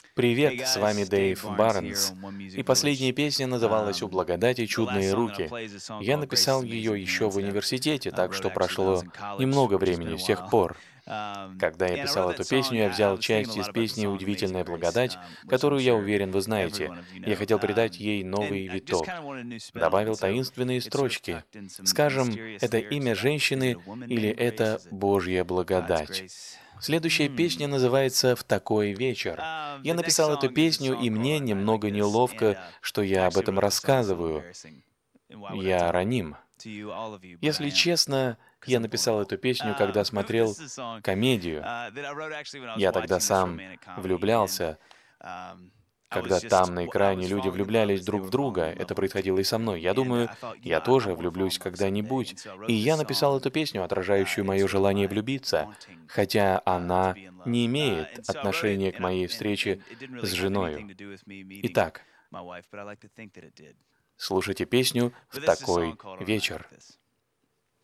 Привет, с вами Дэйв Барнс. И последняя песня называлась «У благодати чудные руки». Я написал ее еще в университете, так что прошло немного времени с тех пор. Когда я писал эту песню, я взял часть из песни «Удивительная благодать», которую, я уверен, вы знаете. Я хотел придать ей новый виток. Добавил таинственные строчки. Скажем, это имя женщины или это Божья благодать. Следующая песня называется «В такой вечер». Я написал эту песню, и мне немного неловко, что я об этом рассказываю. Я раним. Если честно, я написал эту песню, когда смотрел комедию. Я тогда сам влюблялся, когда там на экране люди влюблялись друг в друга. Это происходило и со мной. Я думаю, я тоже влюблюсь когда-нибудь. И я написал эту песню, отражающую мое желание влюбиться, хотя она не имеет отношения к моей встрече с женою. Итак, слушайте песню «В такой вечер».